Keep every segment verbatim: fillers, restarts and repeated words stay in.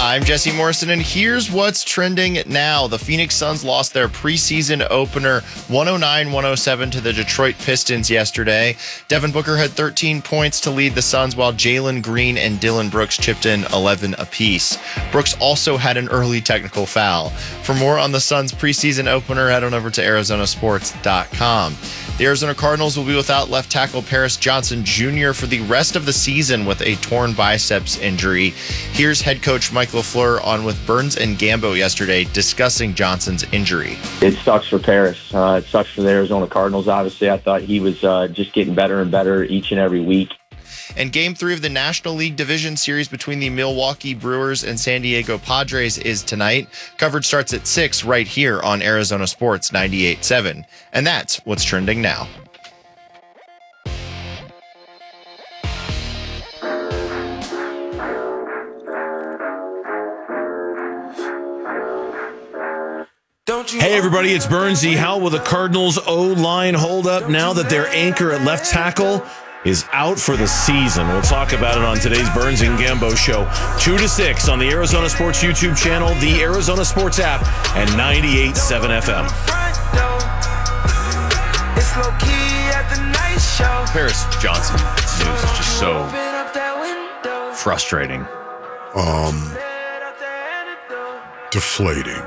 I'm Jesse Morrison, and here's what's trending now. The Phoenix Suns lost their preseason opener one oh nine one oh seven to the Detroit Pistons yesterday. Devin Booker had thirteen points to lead the Suns, while Jalen Green and Dillon Brooks chipped in eleven apiece. Brooks also had an early technical foul. For more on the Suns' preseason opener, head on over to Arizona Sports dot com. The Arizona Cardinals will be without left tackle Paris Johnson Junior for the rest of the season with a torn biceps injury. Here's head coach Mike LaFleur on with Burns and Gambo yesterday discussing Johnson's injury. It sucks for Paris. Uh, it sucks for the Arizona Cardinals, obviously. I thought he was uh, just getting better and better each and every week. And Game three of the National League Division Series between the Milwaukee Brewers and San Diego Padres is tonight. Coverage starts at six right here on Arizona Sports ninety-eight point seven. And that's what's trending now. Hey everybody, it's Burnsy. How will the Cardinals O-line hold up now that their anchor at left tackle is out for the season? We'll talk about it on today's Burns and Gambo show. two to six on the Arizona Sports YouTube channel, the Arizona Sports app, and ninety-eight point seven F M. Paris Johnson news is just so frustrating. Um, deflating.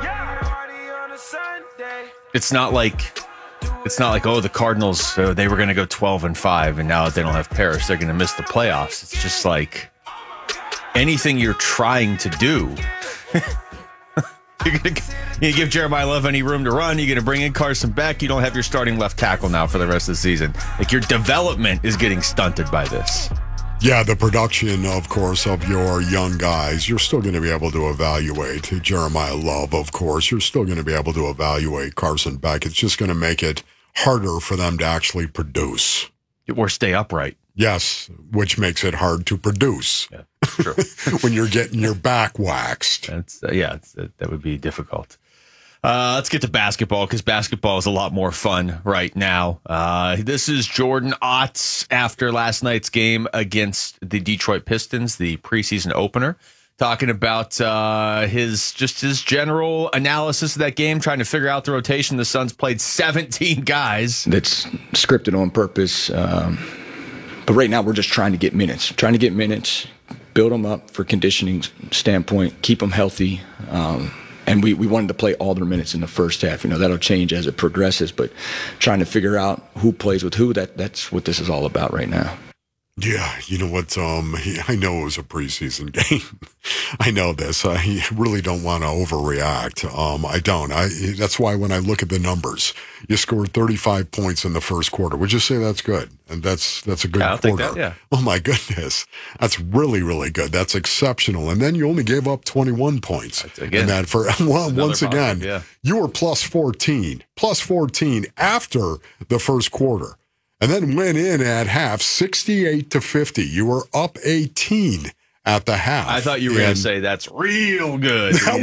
It's not like it's not like oh the Cardinals uh, they were going to go twelve and five and now that they don't have Paris they're going to miss the playoffs. It's just like anything you're trying to do. You're going to you give Jeremiah Love any room to run. You're going to bring in Carson Beck. You don't have your starting left tackle now for the rest of the season. Like your development is getting stunted by this. Yeah, the production, of course, of your young guys, you're still going to be able to evaluate Jeremiah Love, of course. You're still going to be able to evaluate Carson Beck. It's just going to make it harder for them to actually produce. Or stay upright. Yes, which makes it hard to produce. Yeah, true. When you're getting your back waxed. That's uh, yeah, it's, uh, that would be difficult. Uh, let's get to basketball because basketball is a lot more fun right now. Uh, this is Jordan Otts after last night's game against the Detroit Pistons, the preseason opener, talking about uh, his just his general analysis of that game, trying to figure out the rotation. The Suns played seventeen guys. That's scripted on purpose. Um, but right now we're just trying to get minutes, trying to get minutes, build them up for conditioning standpoint, keep them healthy. Um, And we, we wanted to play all their minutes in the first half. You know, that'll change as it progresses, but trying to figure out who plays with who, that that's what this is all about right now. Yeah, you know what? Um, I know it was a preseason game. I know this. I really don't want to overreact. Um, I don't. I. That's why when I look at the numbers, you scored thirty-five points in the first quarter. Would you say that's good? And that's that's a good yeah, I'll quarter. Take that, yeah. Oh my goodness, that's really really good. That's exceptional. And then you only gave up twenty-one points. That's, again, and that for well, once positive, again, yeah. you were plus fourteen, plus fourteen after the first quarter. And then went in at half, sixty-eight to fifty. You were up eighteen at the half. I thought you were going to say that's real good. That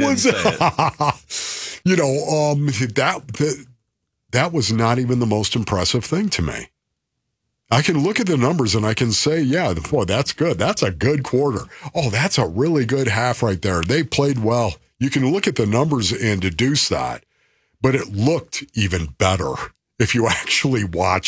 was, you know, um, that, that that was not even the most impressive thing to me. I can look at the numbers and I can say, yeah, boy, that's good. That's a good quarter. Oh, that's a really good half right there. They played well. You can look at the numbers and deduce that, but it looked even better if you actually watch